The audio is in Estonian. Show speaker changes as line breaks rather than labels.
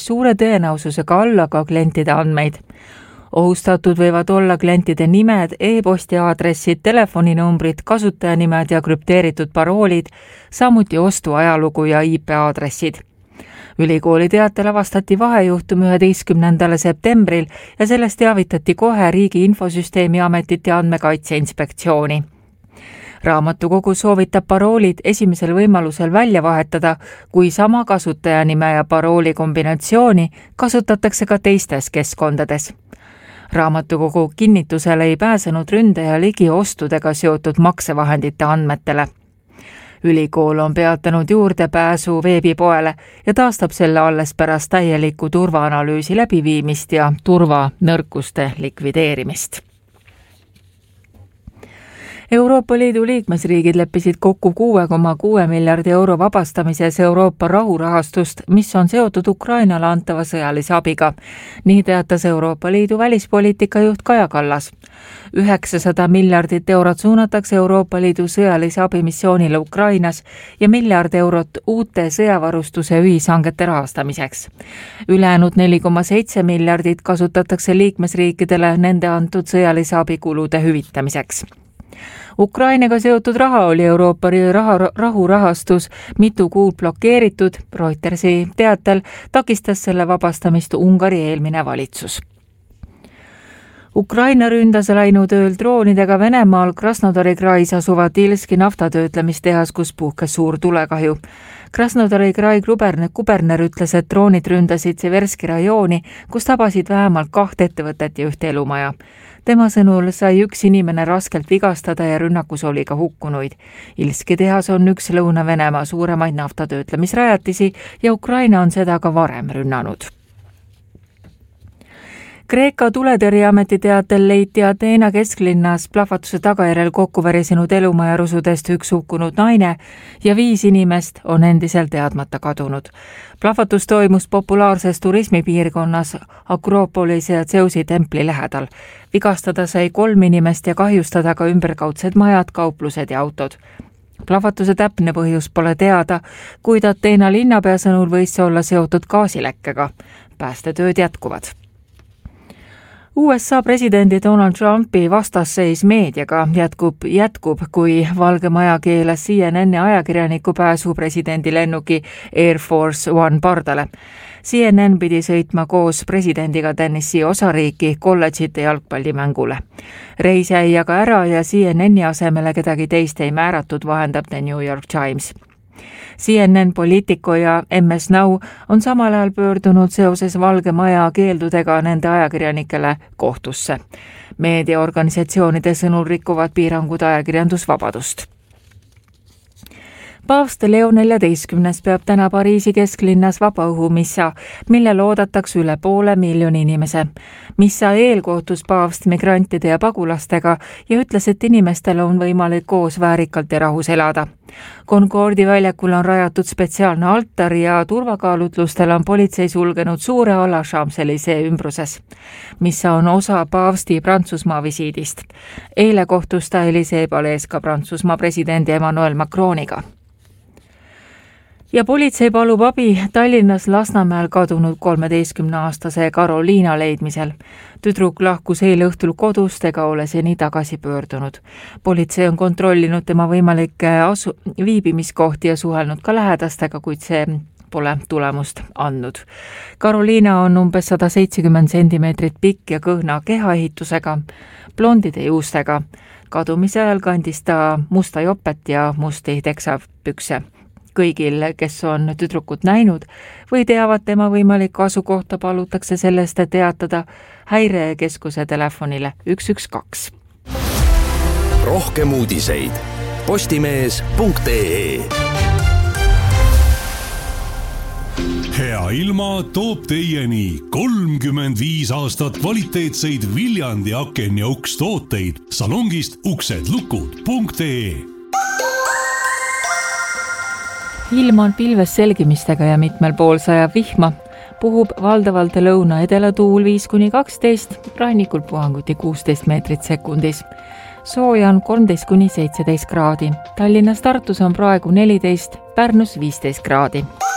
suure tõenäosusega alla ka klientide andmeid. Ohustatud võivad olla klientide nimed, e-posti aadressid, telefoninumbrid, kasutajanimed ja krüpteeritud paroolid, samuti ostuajalugu ja IP-aadressid. Ülikooli teatel avastati vahejuhtum 11. septembril ja sellest teavitati kohe Riigi Infosüsteemi Ametit ja Andmekaitse Inspektsiooni. Raamatukogu soovitab paroolid esimesel võimalusel välja vahetada, kui sama kasutajanime ja parooli kombinatsiooni kasutatakse ka teistes keskkondades. Raamatukogu kinnitusele ei pääsenud ründaja ligi ostudega seotud maksevahendite andmetele. Ülikool on peatanud juurdepääsu veebipoele ja taastab selle alles pärast täielikku turvaanalüüsi läbiviimist ja turvanõrkuste likvideerimist. Euroopa Liidu liikmesriigid leppisid kokku 6,6 miljardi euro vabastamises Euroopa rahurahastust, mis on seotud Ukrainale antava sõjalise abiga. Nii teatas Euroopa Liidu välispoliitika juht Kaja Kallas. 900 miljardit eurot suunatakse Euroopa Liidu sõjalise abimissioonile Ukrainas ja miljard eurot uute sõjavarustuse ühishangete rahastamiseks. Ülejäänud 4,7 miljardit kasutatakse liikmesriikidele nende antud sõjalise abikulude hüvitamiseks. Ukrainaga seotud raha oli Euroopa rahurahastus mitu kuud blokeeritud, Reutersi teatel takistas selle vabastamist Ungari eelmine valitsus. Ukraina ründas läinud ööl droonidega Venemaal Krasnodari krais asuva Tilski naftatöötlemistehas, kus puhkes suur tulekahju. Krasnodari krai kuberner ütles, et droonid ründasid Severski rajooni, kus tabasid vähemalt 2 ettevõtet ja 1 elumaja. Tema sõnul sai 1 inimene raskelt vigastada ja rünnakus oli ka hukkunuid. Ilski tehas on üks Lõuna-Venemaa suuremaid naftatöötlemisrajatisi ja Ukraina on seda ka varem rünnanud. Kreeka tuletõrjeameti teatel leiti Ateena kesklinnas plahvatuse tagajärjel kokku värisenud elumaja rusudest 1 hukkunud naine ja 5 inimest on endiselt teadmata kadunud. Plahvatus toimus populaarses turismipiirkonnas Akropolis ja Zeusi templi lähedal. Vigastada sai 3 inimest ja kahjustada ka ümberkaudsed majad, kauplused ja autod. Plahvatuse täpne põhjus pole teada, kuid Ateena linnapea sõnul võis see olla seotud gaasilekkega. Päästetööd jätkuvad. USA presidendi Donald Trumpi vastasseis meediaga jätkub, kui Valge Maja keelas CNN ajakirjaniku pääsu presidendi lennuki Air Force One pardale. CNN pidi sõitma koos presidendiga Tennessee osariiki kolledžite jalgpallimängule. Reis jäi aga ära ja CNN-i asemele kedagi teist ei määratud, vahendab The New York Times. CNN, Politico ja MS Now on samal ajal pöördunud seoses Valge Maja keeldudega nende ajakirjanikele kohtusse. Meediaorganisatsioonide sõnul rikuvad piirangud ajakirjandusvabadust. Paavst Leo 14. peab täna Pariisi kesklinnas vabaõhumissa, millel oodatakse üle 500 000 inimese. Missa eel kohtus paavst migrantide ja pagulastega ja ütles, et inimestel on võimalik koos väärikalt ja rahus elada. Concordi väljakul on rajatud spetsiaalne altar ja turvakaalutlustel on politsei sulgenud suure ala Champs-Élysées ümbruses. Missa on osa paavsti Prantsusmaa visiidist. Eile kohtus ta Élysée palees ka Prantsusmaa presidendi Emmanuel Macroniga. Ja politsei palub abi Tallinnas Lasnamäel kadunud 13-aastase Karoliina leidmisel. Tüdruk lahkus eile õhtul kodust ega ole seni tagasi pöördunud. Politsei on kontrollinud tema võimalikke viibimiskohti ja suhelnud ka lähedastega, kuid see pole tulemust andnud. Karoliina on umbes 170 centimeetrit pikk ja kõhna kehaehitusega, blondide juustega. Kadumise ajal kandis ta musta jopet ja musti teksapükse. Kõigil, kes on tüdrukut näinud või teavad tema võimalikku asukohta, palutakse sellest teatada häirekeskuse telefonile 112.
Rohkem uudiseid postimees.ee.
Hea ilma toob teieni 35 aastat kvaliteetseid Viljandi aken ja uks tooteid salongist uksedlukud.ee.
Ilm on pilves selgimistega ja mitmel pool sajab vihma. Puhub valdavalt lõuna-edela tuul 5-12, rannikul puhanguti 16 meetrit sekundis. Sooja on 13-17 kraadi. Tallinnas Tartus on praegu 14, Pärnus 15 kraadi.